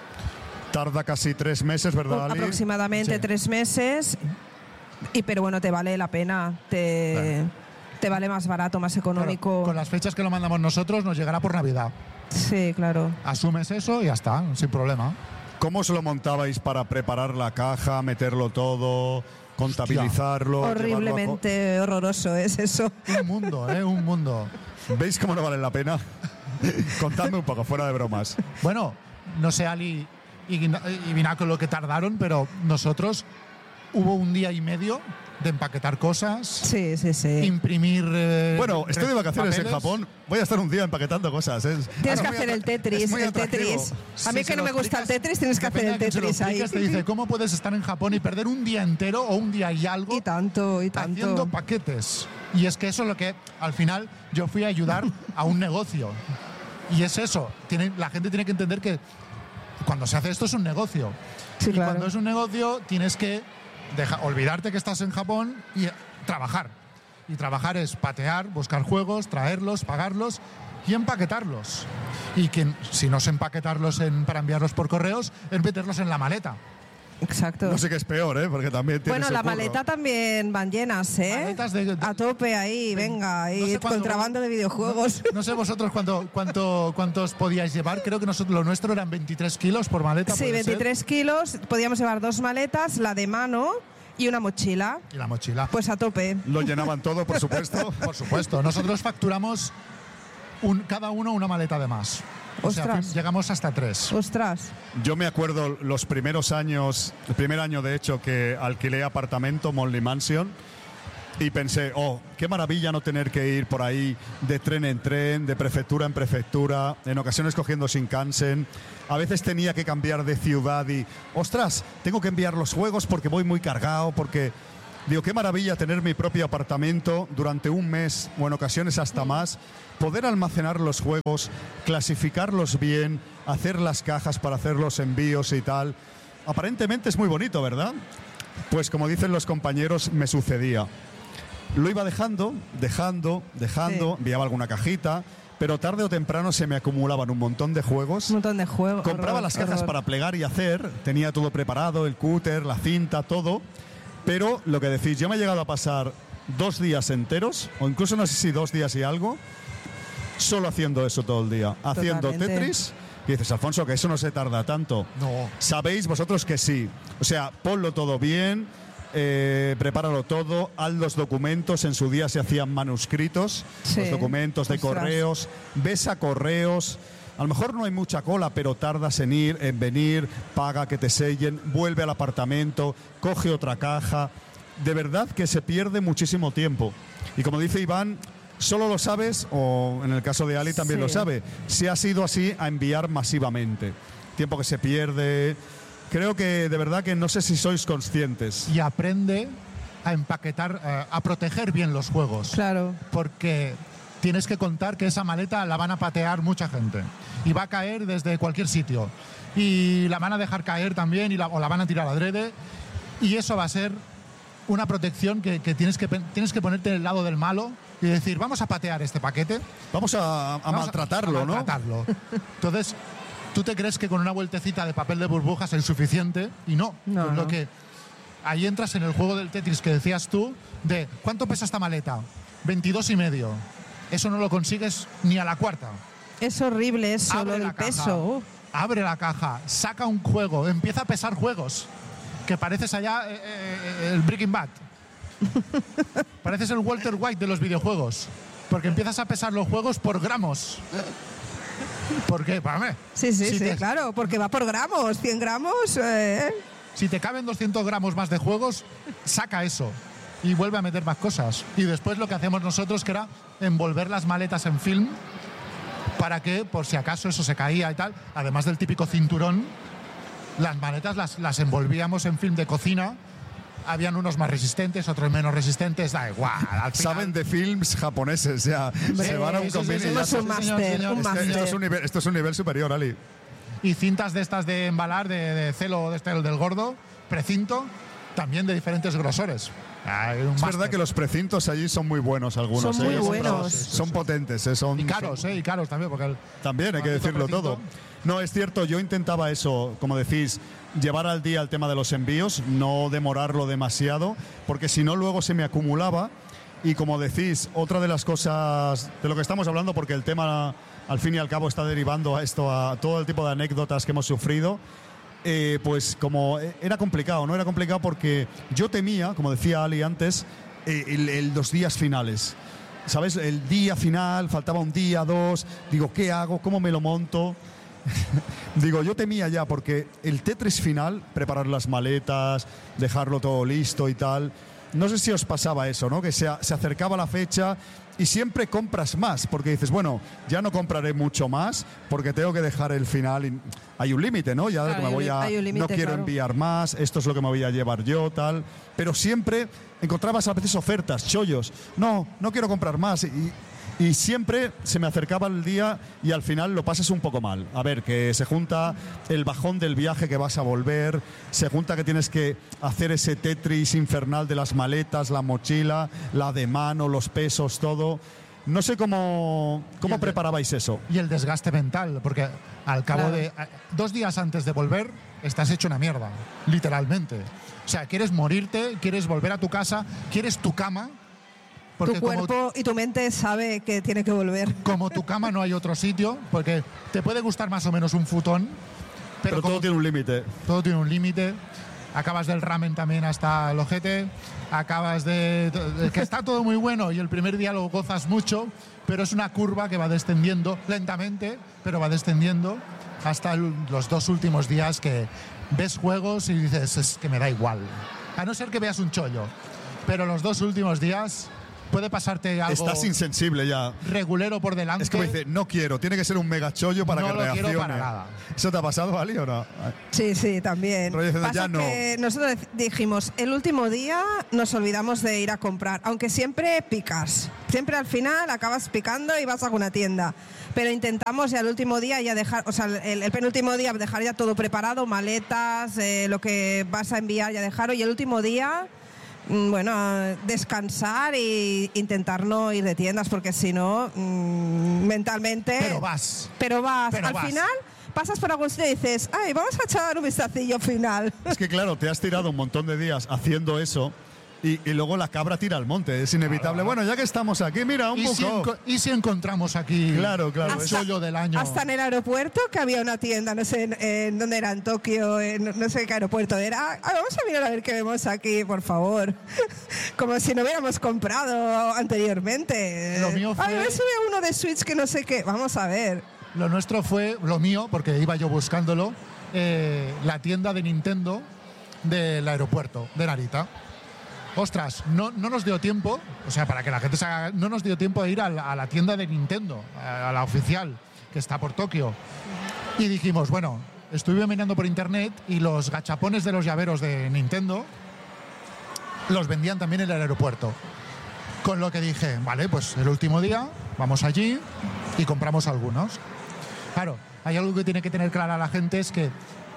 Tarda casi 3 meses, ¿verdad, Ali? Aproximadamente Sí. 3 meses. Pero bueno, te vale la pena. Te vale más barato, más económico. Claro, con las fechas que lo mandamos nosotros nos llegará por Navidad. Sí, claro. Asumes eso y ya está, sin problema. ¿Cómo os lo montabais para preparar la caja, meterlo todo, contabilizarlo? Horriblemente horroroso es eso. Un mundo, un mundo. ¿Veis cómo no vale la pena? Contadme un poco, fuera de bromas. Bueno, no sé, Ali y Vinaco lo que tardaron, pero nosotros hubo un día y medio de empaquetar cosas, Sí. imprimir. Bueno, estoy de vacaciones en papeles. Japón. Voy a estar un día empaquetando cosas. Tienes que hacer el Tetris. Es muy atractivo. A mí Si que se no lo me gusta el explicas, Tetris, tienes que hacer depende el de a quién se lo Tetris ahí. explicas, te dice, ¿cómo puedes estar en Japón y perder un día entero o un día y algo Y tanto. haciendo paquetes? Y es que eso es lo que, al final, yo fui a ayudar a un negocio. Y es eso. La gente tiene que entender que cuando se hace esto es un negocio. Sí, y claro. cuando es un negocio tienes que olvidarte que estás en Japón y trabajar. Y trabajar es patear, buscar juegos, traerlos, pagarlos y empaquetarlos. Y que si no es empaquetarlos para enviarlos por correos, es meterlos en la maleta. Exacto. No sé qué es peor, ¿eh? Porque también tiene Bueno, ese la curro. maleta también van llenas, ¿eh? Maletas de- A tope ahí, venga, No y sé cuánto- contrabando de videojuegos. No sé vosotros cuántos podíais llevar. Creo que lo nuestro eran 23 kilos por maleta. Sí, ¿puede ser? 23 kilos. Podíamos llevar 2 maletas, la de mano y una mochila. Y la mochila. Pues a tope. Lo llenaban todo, por supuesto. Por supuesto. Nosotros facturamos cada uno una maleta de más. O sea, Ostras. llegamos hasta 3. Ostras. Yo me acuerdo los primeros años, el primer año de hecho que alquilé apartamento, Monley Mansion, y pensé, qué maravilla no tener que ir por ahí de tren en tren, de prefectura en prefectura, en ocasiones cogiendo Shinkansen. A veces tenía que cambiar de ciudad y, ostras, tengo que enviar los juegos porque voy muy cargado, porque... Digo, qué maravilla tener mi propio apartamento durante un mes o en ocasiones hasta más, poder almacenar los juegos, clasificarlos bien, hacer las cajas para hacer los envíos y tal. Aparentemente es muy bonito, ¿verdad? Pues como dicen los compañeros, me sucedía. Lo iba dejando, Sí. enviaba alguna cajita, pero tarde o temprano se me acumulaban un montón de juegos. Un montón de juegos. Compraba las cajas para plegar y hacer, tenía todo preparado, el cúter, la cinta, todo. Pero lo que decís, yo me he llegado a pasar 2 días enteros, o incluso no sé si 2 días y algo, solo haciendo eso todo el día. Haciendo Totalmente. Tetris. Y dices, Alfonso, que eso no se tarda tanto. No. Sabéis vosotros que sí. O sea, ponlo todo bien, prepáralo todo, haz los documentos. En su día se hacían manuscritos, Sí. los documentos de Ostras. correos. Ves a correos. A lo mejor no hay mucha cola, pero tardas en ir, en venir, paga que te sellen, vuelve al apartamento, coge otra caja. De verdad que se pierde muchísimo tiempo. Y como dice Iván, solo lo sabes, o en el caso de Ali también Sí. lo sabe, si ha sido así a enviar masivamente. Tiempo que se pierde. Creo que de verdad que no sé si sois conscientes. Y aprende a empaquetar, a proteger bien los juegos. Claro. Porque tienes que contar que esa maleta la van a patear mucha gente y va a caer desde cualquier sitio y la van a dejar caer también o la van a tirar adrede, y eso va a ser una protección que tienes que ponerte en el lado del malo y decir, vamos a patear este paquete, Vamos a vamos maltratarlo, a maltratarlo. Entonces, tú te crees que con una vueltecita de papel de burbujas es suficiente y no. No, Pues no. lo que ahí entras en el juego del Tetris que decías tú, de ¿cuánto pesa esta maleta? 22,5. Eso no lo consigues ni a la cuarta. Es horrible eso, Abre lo la del caja, peso. abre la caja, saca un juego, empieza a pesar juegos, que pareces allá el Breaking Bad. Pareces el Walter White de los videojuegos, porque empiezas a pesar los juegos por gramos. Porque, pame, Sí, sí, si sí, te- claro, porque va por gramos, 100 gramos. Si te caben 200 gramos más de juegos, saca eso y vuelve a meter más cosas. Y después lo que hacemos nosotros, que era envolver las maletas en film para que, por si acaso eso se caía y tal, además del típico cinturón, las maletas las envolvíamos en film de cocina. Habían unos más resistentes, otros menos resistentes, da igual. Al final- Saben de films japoneses, ya. Se van a un sí, sí, convenio sí, y ya Somos un sí, señor, máster, señor. un Es que máster. esto es un nivel superior, Ali. Y cintas de estas de embalar, de celo de este del gordo, precinto, también de diferentes grosores. Hay un Es máster. verdad que los precintos allí son muy buenos algunos. Son muy ¿eh? buenos. Son potentes, ¿eh? Y caros, y caros también, porque También hay que maldito decirlo precinto. todo. No, es cierto, yo intentaba eso, como decís, llevar al día el tema de los envíos, no demorarlo demasiado, porque si no luego se me acumulaba. Y como decís, otra de las cosas de lo que estamos hablando, porque el tema al fin y al cabo está derivando a esto, a todo el tipo de anécdotas que hemos sufrido, pues como era complicado, ¿no? Era complicado porque yo temía, como decía Ali antes, los días finales. ¿Sabes? El día final, faltaba un día, 2, digo, ¿qué hago? ¿Cómo me lo monto? Digo, yo temía ya, porque el Tetris final, preparar las maletas, dejarlo todo listo y tal, no sé si os pasaba eso, ¿no? Que se acercaba la fecha y siempre compras más, porque dices, bueno, ya no compraré mucho más porque tengo que dejar el final. Y hay un límite, ¿no? Ya Claro, me voy hay un límite, no quiero claro. enviar más, esto es lo que me voy a llevar yo, tal. Pero siempre encontrabas a veces ofertas, chollos. No quiero comprar más. Y siempre se me acercaba el día y al final lo pasas un poco mal. A ver, que se junta el bajón del viaje que vas a volver, se junta que tienes que hacer ese Tetris infernal de las maletas, la mochila, la de mano, los pesos, todo. No sé cómo preparabais eso. Y el desgaste mental, porque al cabo Claro. de 2 días antes de volver, estás hecho una mierda, literalmente. O sea, quieres morirte, quieres volver a tu casa, quieres tu cama, porque Tu cuerpo y tu mente sabe que tiene que volver. como tu cama no hay otro sitio, porque te puede gustar más o menos un futón, Pero como todo tiene un límite. todo tiene un límite. Acabas del ramen también hasta el ojete, acabas de que está todo muy bueno y el primer día lo gozas mucho, pero es una curva que va descendiendo lentamente, pero va descendiendo hasta los 2 últimos días que ves juegos y dices, es que me da igual. A no ser que veas un chollo. pero los 2 últimos días puede pasarte algo Estás insensible ya. regulero por delante. Es como dice, no quiero, tiene que ser un mega chollo para No que lo quiero reaccione. para nada. ¿Eso te ha pasado, Ali, o no? Sí, también. Rollo diciendo, Pasa ya no. que nosotros dijimos, el último día nos olvidamos de ir a comprar, aunque siempre picas. Siempre al final acabas picando y vas a alguna tienda. Pero intentamos ya el último día ya dejar, o sea, el penúltimo día dejar ya todo preparado, maletas, lo que vas a enviar ya dejarlo, y el último día, bueno, descansar e intentar no ir de tiendas, porque si no, mentalmente... Pero vas. Al final pasas por algún sitio y dices, ay, vamos a echar un vistacillo final. Es que claro, te has tirado un montón de días haciendo eso y luego la cabra tira al monte, es inevitable. Claro. Bueno, ya que estamos aquí, mira, un poco... ¿Y si encontramos aquí Claro, el chollo del año? Hasta en el aeropuerto, que había una tienda, no sé en dónde era, en Tokio, no sé qué aeropuerto era. Vamos a mirar a ver qué vemos aquí, por favor. Como si no hubiéramos comprado anteriormente. Lo mío fue- Ay, me sube uno de Switch que no sé qué. Vamos a ver. Lo nuestro fue, lo mío, porque iba yo buscándolo, la tienda de Nintendo del aeropuerto de Narita. Ostras, no nos dio tiempo, o sea, para que la gente se haga, no nos dio tiempo de ir a la tienda de Nintendo, a la oficial, que está por Tokio. Y dijimos, bueno, estuve mirando por internet y los gachapones de los llaveros de Nintendo los vendían también en el aeropuerto. Con lo que dije, vale, pues el último día vamos allí y compramos algunos. Claro, hay algo que tiene que tener clara la gente, es que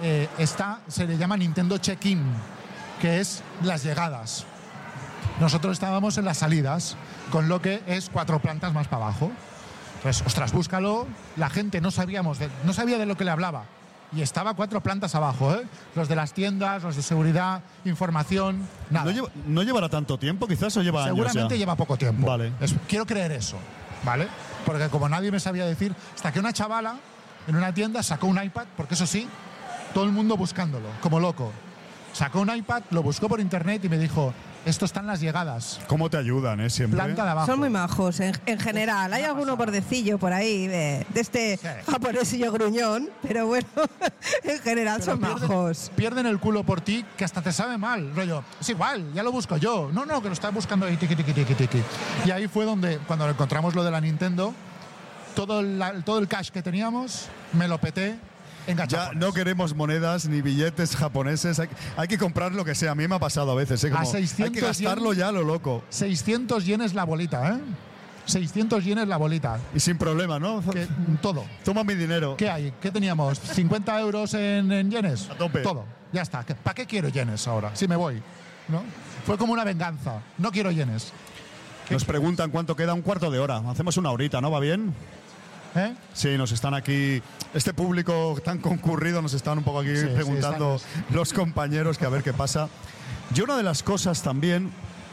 se le llama Nintendo Check-in, que es las llegadas. Nosotros estábamos en las salidas, con lo que es 4 plantas más para abajo. Entonces, ostras, búscalo. La gente no sabía de lo que le hablaba. Y estaba 4 plantas abajo, ¿eh? Los de las tiendas, los de seguridad, información, nada. ¿No llevará tanto tiempo quizás o lleva años Seguramente ya? lleva poco tiempo. Vale. Quiero creer eso, ¿vale? Porque como nadie me sabía decir, hasta que una chavala en una tienda sacó un iPad, porque eso sí, todo el mundo buscándolo, como loco. Sacó un iPad, lo buscó por internet y me dijo, esto están las llegadas. ¿Cómo te ayudan, siempre? Planta de abajo. Son muy majos en general. Hay alguno bordecillo por ahí de este Sí. japonesillo gruñón, pero bueno, en general Pero son majos. pierden el culo por ti, que hasta te sabe mal. Rollo, es igual, ya lo busco yo. No, que lo está buscando ahí, tiqui, tiqui, tiqui, tiqui. Y ahí fue donde, cuando encontramos lo de la Nintendo, todo el cash que teníamos, me lo peté en Ya gachapones. no queremos monedas ni billetes japoneses. Hay que comprar lo que sea. A mí me ha pasado a veces. Como, A 600 hay que gastarlo ya a lo loco. 600 yenes la bolita, ¿eh? 600 yenes la bolita. Y sin problema, ¿no? Todo. Toma mi dinero. ¿Qué hay? ¿Qué teníamos? ¿50 euros en yenes? A tope. Todo. Ya está. ¿Para qué quiero yenes ahora? Si me voy, ¿no? Fue como una venganza. No quiero yenes. Nos preguntan cuánto queda, un cuarto de hora. Hacemos una horita, ¿no? ¿Va bien? ¿Eh? Sí, nos están aquí, este público tan concurrido, nos están un poco aquí Sí, preguntando los compañeros que a ver qué pasa. Yo una de las cosas también,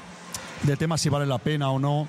de temas si vale la pena o no,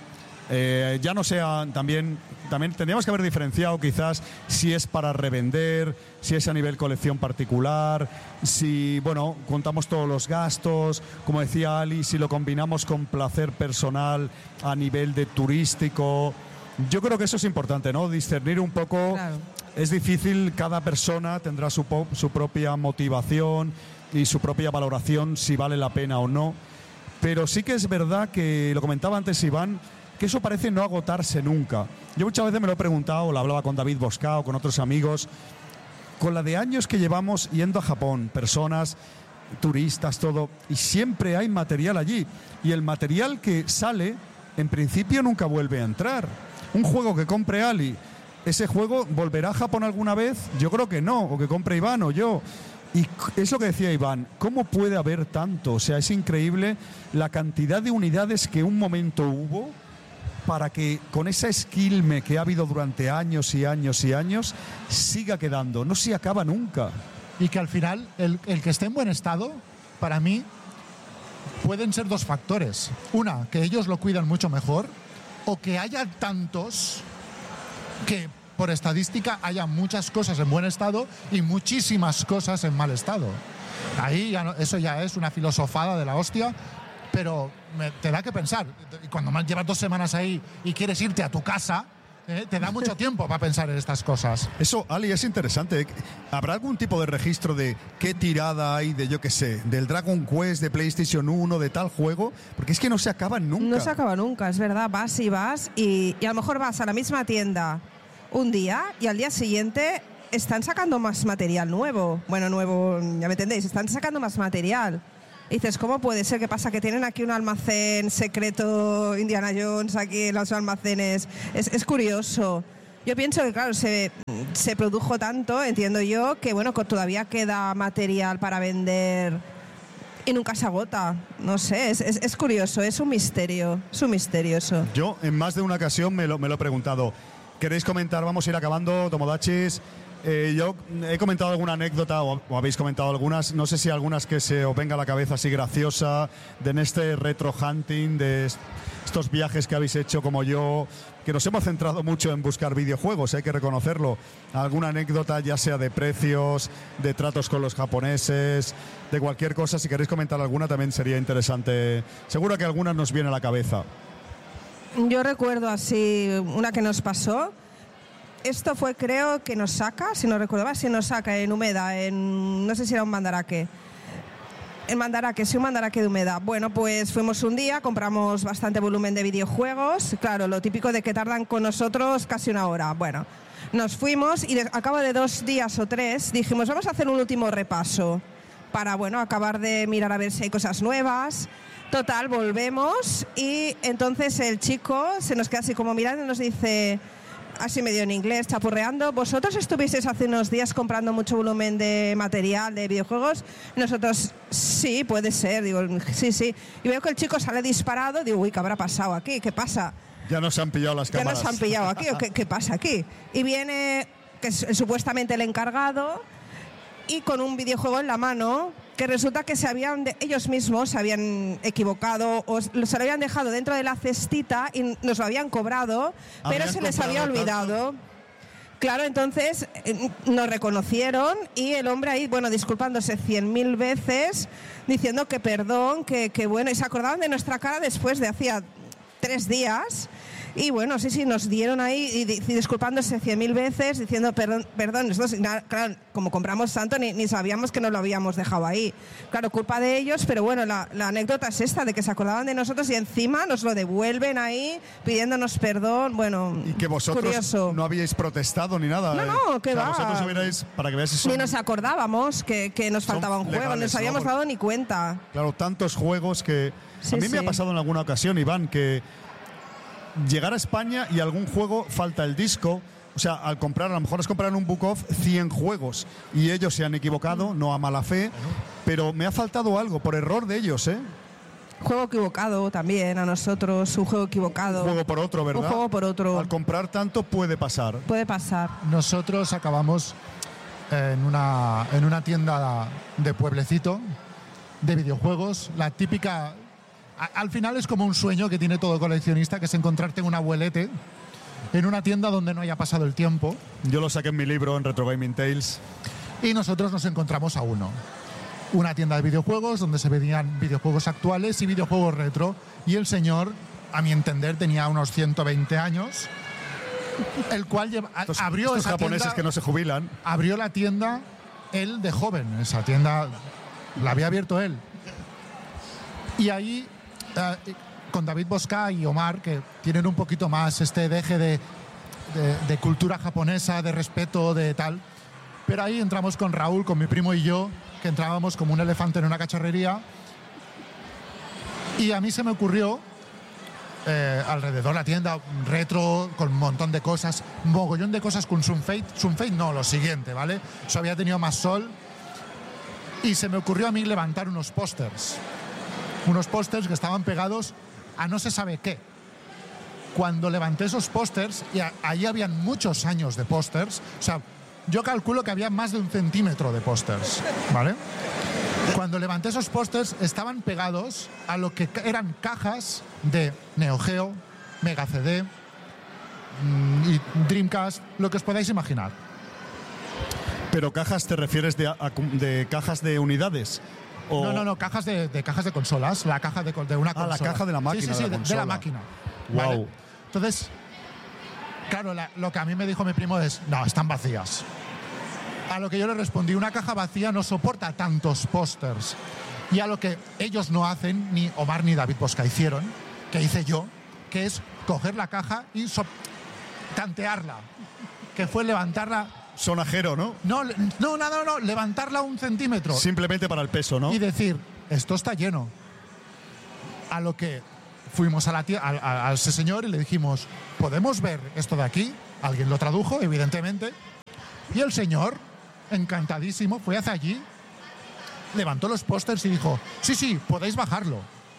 ya no sea, también tendríamos que haber diferenciado quizás si es para revender, si es a nivel colección particular, si, bueno, contamos todos los gastos, como decía Ali, si lo combinamos con placer personal a nivel de turístico. Yo creo que eso es importante, ¿no? Discernir un poco. Claro. Es difícil, cada persona tendrá su propia motivación y su propia valoración si vale la pena o no. Pero sí que es verdad que, lo comentaba antes Iván, que eso parece no agotarse nunca. Yo muchas veces me lo he preguntado, lo hablaba con David Boscao, con otros amigos, con la de años que llevamos yendo a Japón, personas, turistas, todo, y siempre hay material allí. Y el material que sale, en principio nunca vuelve a entrar. Un juego que compre Ali, ¿ese juego volverá a Japón alguna vez? Yo creo que no, o que compre Iván o yo. Y es lo que decía Iván, ¿cómo puede haber tanto? O sea, es increíble la cantidad de unidades que un momento hubo para que con esa esquilme que ha habido durante años y años y años siga quedando, no se acaba nunca. Y que al final, el que esté en buen estado, para mí, pueden ser 2 factores. Una, que ellos lo cuidan mucho mejor, o que haya tantos que por estadística haya muchas cosas en buen estado y muchísimas cosas en mal estado. Ahí ya eso ya es una filosofada de la hostia, pero te da que pensar. Cuando más llevas 2 semanas ahí y quieres irte a tu casa, Te da mucho tiempo para pensar en estas cosas. Eso, Ali, es interesante. ¿Habrá algún tipo de registro de qué tirada hay de, yo qué sé, del Dragon Quest, de PlayStation 1, de tal juego? Porque es que no se acaban nunca. No se acaba nunca, es verdad. Vas y a lo mejor vas a la misma tienda un día y al día siguiente están sacando más material nuevo. Bueno, nuevo, ya me entendéis, están sacando más material. Y dices, ¿cómo puede ser? ¿Qué pasa? Que tienen aquí un almacén secreto Indiana Jones aquí en los almacenes. Es curioso. Yo pienso que, claro, se produjo tanto, entiendo yo, que bueno, que todavía queda material para vender y nunca se agota. No sé, es curioso, es un misterio eso. Yo en más de una ocasión me lo he preguntado. ¿Queréis comentar? Vamos a ir acabando, Tomodachis. Yo he comentado alguna anécdota, o habéis comentado algunas, no sé si algunas que se os venga a la cabeza así graciosa, de este retro hunting, de estos viajes que habéis hecho como yo, que nos hemos centrado mucho en buscar videojuegos, hay que reconocerlo. Alguna anécdota, ya sea de precios, de tratos con los japoneses, de cualquier cosa, si queréis comentar alguna también sería interesante. Seguro que alguna nos viene a la cabeza. Yo recuerdo así una que nos pasó. Esto fue, creo, que en Osaka, si no recuerdo mal, en Osaka, en Umeda, no sé si era un Mandarake. En Mandarake, sí, un Mandarake de Umeda. Bueno, pues fuimos un día, compramos bastante volumen de videojuegos. Claro, lo típico de que tardan con nosotros casi una hora. Bueno, nos fuimos y a cabo de 2 días o 3 dijimos, vamos a hacer un último repaso para, bueno, acabar de mirar a ver si hay cosas nuevas. Total, volvemos y entonces el chico se nos queda así como mirando y nos dice, así medio en inglés, chapurreando, ¿vosotros estuvisteis hace unos días comprando mucho volumen de material, de videojuegos? Nosotros, sí, puede ser, digo, sí. Y veo que el chico sale disparado, digo, uy, ¿qué habrá pasado aquí? ¿Qué pasa? Ya nos han pillado las cámaras. Ya nos han pillado aquí, ¿o qué pasa aquí? Y viene, que es supuestamente el encargado, y con un videojuego en la mano, que resulta que ellos mismos se habían equivocado o se lo habían dejado dentro de la cestita y nos lo habían cobrado, pero se les había olvidado. Claro, entonces nos reconocieron y el hombre ahí, bueno, disculpándose 100.000 veces, diciendo que perdón, que bueno, y se acordaban de nuestra cara después de hacía 3 días. Y bueno, sí, nos dieron ahí y disculpándose 100.000 veces, diciendo perdón. Nosotros, claro, como compramos tanto, ni sabíamos que nos lo habíamos dejado ahí. Claro, culpa de ellos, pero bueno, la anécdota es esta, de que se acordaban de nosotros y encima nos lo devuelven ahí pidiéndonos perdón. Bueno, y que vosotros curioso. No habíais protestado ni nada. No, que va. Vosotros hubierais, para que veáis si son, ni nos acordábamos que nos faltaba un juego, legales, no nos habíamos dado ni cuenta. Claro, tantos juegos que... Sí, a mí me ha pasado en alguna ocasión, Iván, que llegar a España y algún juego falta el disco. O sea, al comprar, a lo mejor es comprar en un Book Off 100 juegos y ellos se han equivocado, no a mala fe, pero me ha faltado algo por error de ellos, ¿eh? Juego equivocado también a nosotros, un juego equivocado. Un juego por otro, ¿verdad? Un juego por otro. Al comprar tanto puede pasar. Puede pasar. Nosotros acabamos en una tienda de pueblecito de videojuegos, la típica... Al final es como un sueño que tiene todo coleccionista, que es encontrarte un abuelete en una tienda donde no haya pasado el tiempo. Yo lo saqué en mi libro, en Retro Gaming Tales. Y nosotros nos encontramos a uno. Una tienda de videojuegos donde se vendían videojuegos actuales y videojuegos retro. Y el señor, a mi entender, tenía unos 120 años, el cual abrió estos esa japoneses tienda, que no se jubilan. Abrió la tienda él de joven. Esa tienda la había abierto él. Y ahí... con David Bosca y Omar, que tienen un poquito más este deje de cultura japonesa, de respeto, de tal. Pero ahí entramos con Raúl, con mi primo y yo, que entrábamos como un elefante en una cacharrería. Y a mí se me ocurrió, alrededor de la tienda, retro, con un montón de cosas, mogollón de cosas con Sunfate. Sunfate no, lo siguiente, ¿vale? Eso había tenido más sol. Y se me ocurrió a mí levantar unos pósters. Unos pósters que estaban pegados a no se sabe qué. Cuando levanté esos pósters, y ahí habían muchos años de pósters, o sea, yo calculo que había más de 1 centímetro de pósters, ¿vale? Cuando levanté esos pósters, estaban pegados a lo que eran cajas de Neo Geo, Mega CD y Dreamcast, lo que os podáis imaginar. ¿Pero cajas te refieres de cajas de unidades? ¿O? No, cajas de consolas, la caja de una consola. La caja de la máquina. Sí, de la máquina. Wow. ¿Vale? Entonces, Claro, lo que a mí me dijo mi primo es, no, están vacías. A lo que yo le respondí, una caja vacía no soporta tantos pósters. Y a lo que ellos no hacen, ni Omar ni David Bosca hicieron, que hice yo, que es coger la caja y tantearla, que fue levantarla. Sonajero, ¿no? No, levantarla 1 centímetro. Simplemente para el peso, ¿no? Y decir, esto está lleno. A lo que fuimos a ese señor y le dijimos, ¿podemos ver esto de aquí? Alguien lo tradujo, evidentemente. Y el señor, encantadísimo, fue hacia allí, levantó los pósters y dijo, sí, podéis bajarlo.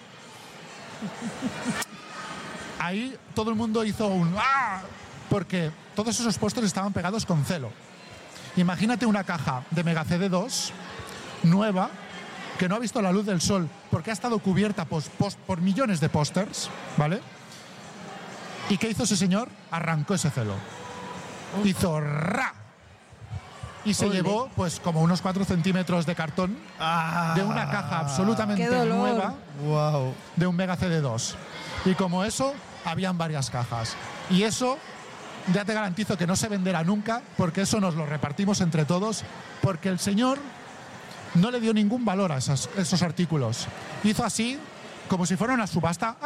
Ahí todo el mundo hizo un ¡ah! Porque todos esos pósters estaban pegados con celo. Imagínate una caja de Mega CD2 nueva que no ha visto la luz del sol porque ha estado cubierta por millones de pósters, ¿vale? ¿Y qué hizo ese señor? Arrancó ese celo. Hizo ¡ra! Y se llevó pues como unos 4 centímetros de cartón de una caja absolutamente nueva de un Mega CD2. Y como eso, habían varias cajas. Y eso ya te garantizo que no se venderá nunca, porque eso nos lo repartimos entre todos, porque el señor no le dio ningún valor a esos artículos. Hizo así, como si fuera una subasta,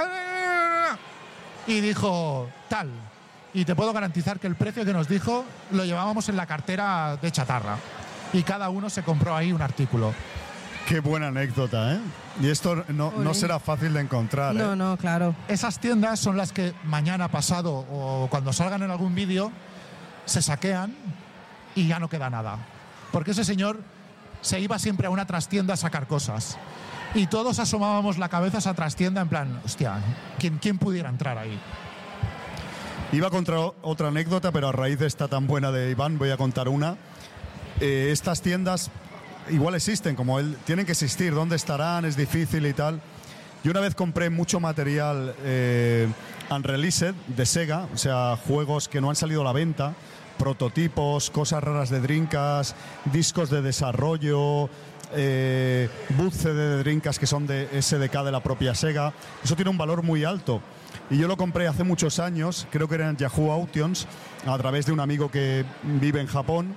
y dijo tal. Y te puedo garantizar que el precio que nos dijo lo llevábamos en la cartera de chatarra. Y cada uno se compró ahí un artículo. Qué buena anécdota, ¿eh? Y esto no será fácil de encontrar, ¿eh? No, claro. Esas tiendas son las que mañana, pasado o cuando salgan en algún vídeo se saquean y ya no queda nada. Porque ese señor se iba siempre a una trastienda a sacar cosas. Y todos asomábamos la cabeza a esa trastienda en plan, hostia, ¿quién pudiera entrar ahí? Iba a contar otra anécdota, pero a raíz de esta tan buena de Iván voy a contar una. Estas tiendas igual existen, como él, tienen que existir. ¿Dónde estarán? Es difícil y tal. Yo una vez compré mucho material unreleased de Sega, o sea, juegos que no han salido a la venta, prototipos, cosas raras de Dreamcast, discos de desarrollo, boot CD de Dreamcast que son de SDK de la propia Sega. Eso tiene un valor muy alto. Y yo lo compré hace muchos años, creo que era en Yahoo Auctions, a través de un amigo que vive en Japón.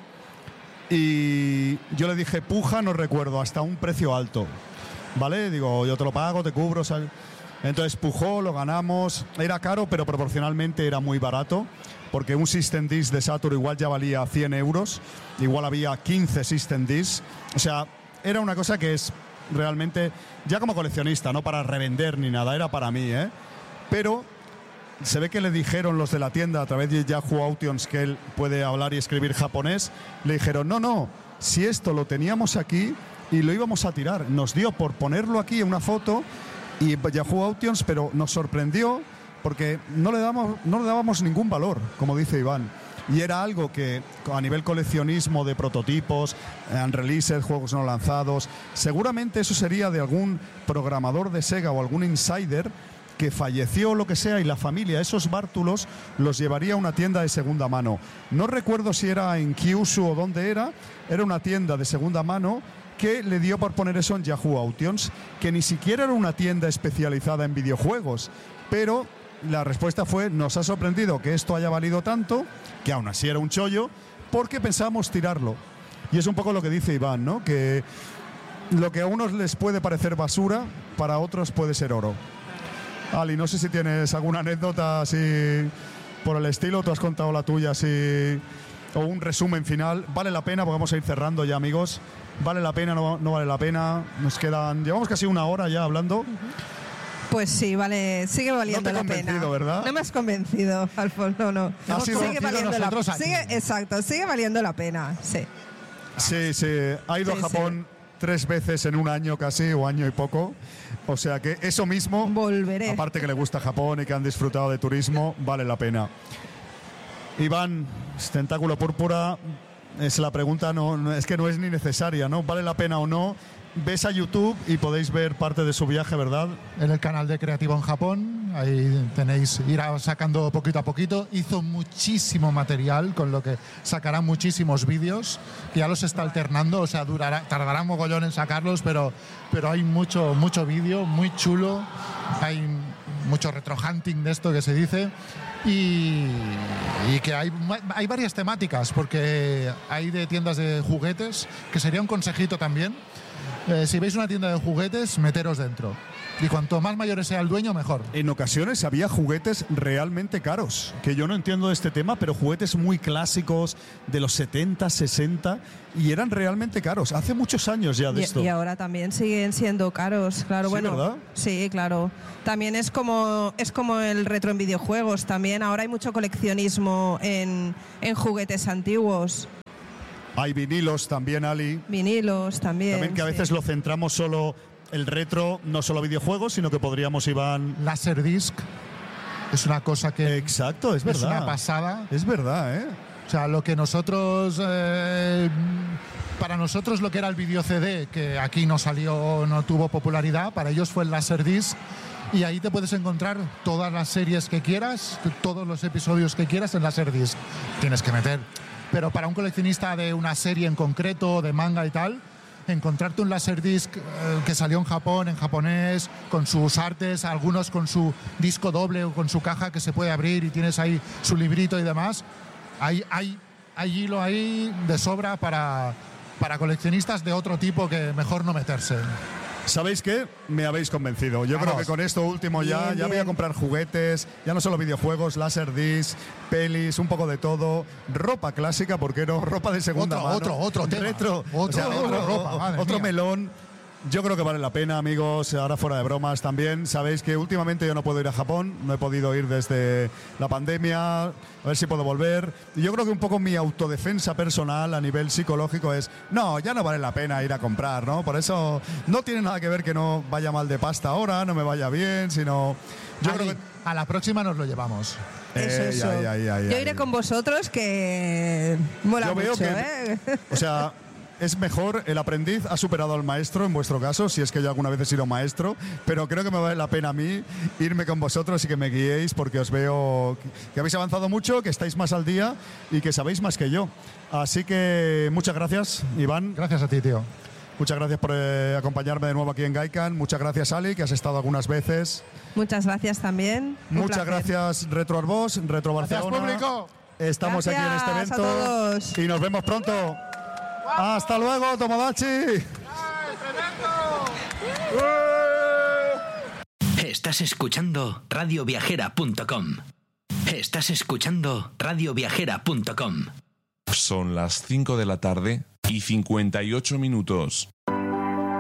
Y yo le dije, puja, no recuerdo, hasta un precio alto. ¿Vale? Digo, yo te lo pago, te cubro, ¿sabes? Entonces pujó, lo ganamos. Era caro, pero proporcionalmente era muy barato, porque un System Disc de Saturn igual ya valía 100 euros. Igual había 15 System Discs. O sea, era una cosa que es realmente, ya como coleccionista, no para revender ni nada, era para mí, ¿eh? Pero se ve que le dijeron los de la tienda a través de Yahoo Auctions que él puede hablar y escribir japonés. Le dijeron, no, si esto lo teníamos aquí y lo íbamos a tirar. Nos dio por ponerlo aquí en una foto y Yahoo Auctions, pero nos sorprendió porque no le dábamos ningún valor, como dice Iván. Y era algo que a nivel coleccionismo de prototipos, unreleased, juegos no lanzados, seguramente eso sería de algún programador de Sega o algún insider que falleció o lo que sea, y la familia, esos bártulos, los llevaría a una tienda de segunda mano. No recuerdo si era en Kyushu o dónde era una tienda de segunda mano que le dio por poner eso en Yahoo Auctions, que ni siquiera era una tienda especializada en videojuegos, pero la respuesta fue, nos ha sorprendido que esto haya valido tanto, que aún así era un chollo, porque pensábamos tirarlo. Y es un poco lo que dice Iván, ¿no? Que lo que a unos les puede parecer basura, para otros puede ser oro. Ali, no sé si tienes alguna anécdota así por el estilo, tú has contado la tuya así, o un resumen final. ¿Vale la pena? Porque vamos a ir cerrando ya, amigos. ¿Vale la pena? ¿No vale la pena? Llevamos casi una hora ya hablando. Pues sí, vale, sigue valiendo la pena. No te he convencido, ¿verdad? No me has convencido, Alfonso, no. Sigue valiendo sigue valiendo la pena, sí. Sí, ha ido a Japón 3 veces en un año casi, o año y poco. O sea que eso mismo, volveré. Aparte que le gusta Japón y que han disfrutado de turismo, vale la pena. Iván, Tentáculo Púrpura, es la pregunta, es que no es ni necesaria, ¿no? ¿Vale la pena o no? Ves a YouTube y podéis ver parte de su viaje, ¿verdad? En el canal de Creativo en Japón, ahí tenéis, irá sacando poquito a poquito. Hizo muchísimo material, con lo que sacará muchísimos vídeos, que ya los está alternando, o sea, tardará mogollón en sacarlos, pero hay mucho vídeo, muy chulo. Hay mucho retro hunting de esto que se dice, y que hay varias temáticas, porque hay de tiendas de juguetes, que sería un consejito también. Si veis una tienda de juguetes, meteros dentro. Y cuanto más mayores sea el dueño, mejor. En ocasiones había juguetes realmente caros, que yo no entiendo de este tema, pero juguetes muy clásicos de los 70, 60, y eran realmente caros. Hace muchos años ya de esto. Y ahora también siguen siendo caros, claro. Sí, bueno, ¿verdad? Sí, claro. También es como el retro en videojuegos. También ahora hay mucho coleccionismo en juguetes antiguos. Hay vinilos también, Ali. Vinilos también. También que a veces lo centramos solo el retro, no solo videojuegos, sino que podríamos, Iván... Laserdisc es una cosa que... Exacto, es verdad. Es una pasada. Es verdad, ¿eh? O sea, lo que nosotros... para nosotros lo que era el video CD, que aquí no tuvo popularidad, para ellos fue el Laserdisc. Y ahí te puedes encontrar todas las series que quieras, todos los episodios que quieras en Laserdisc. Tienes que meter. Pero para un coleccionista de una serie en concreto, de manga y tal, encontrarte un Laserdisc que salió en Japón, en japonés, con sus artes, algunos con su disco doble o con su caja que se puede abrir y tienes ahí su librito y demás, hay hilo ahí de sobra para coleccionistas de otro tipo que mejor no meterse. ¿Sabéis qué? Me habéis convencido. Yo creo que con esto último ya voy a comprar juguetes, ya no solo videojuegos, Laserdisc, pelis, un poco de todo, ropa clásica, ¿por qué no? Ropa de segunda mano. Otro tema. Retro, otro melón. Yo creo que vale la pena, amigos, ahora fuera de bromas también. Sabéis que últimamente yo no puedo ir a Japón, no he podido ir desde la pandemia, a ver si puedo volver. Y yo creo que un poco mi autodefensa personal a nivel psicológico es, no, ya no vale la pena ir a comprar, ¿no? Por eso no tiene nada que ver que no vaya mal de pasta ahora, no me vaya bien, sino... Yo creo que a la próxima nos lo llevamos. Eso. Yo iré con vosotros, que mola yo veo mucho, que, o sea... Es mejor, el aprendiz ha superado al maestro, en vuestro caso, si es que yo alguna vez he sido maestro, pero creo que me vale la pena a mí irme con vosotros y que me guiéis, porque os veo que habéis avanzado mucho, que estáis más al día y que sabéis más que yo. Así que muchas gracias, Iván. Gracias a ti, tío. Muchas gracias por acompañarme de nuevo aquí en Gaikan. Muchas gracias, Ali, que has estado algunas veces. Muchas gracias también. Muchas gracias, Retro Arbós, Retro Barcelona. Gracias, público. Estamos aquí en este evento a todos. Y nos vemos pronto. ¡Hasta luego, Tomodachi! Estás escuchando radioviajera.com. Estás escuchando radioviajera.com. Son las 5 de la tarde y 58 minutos.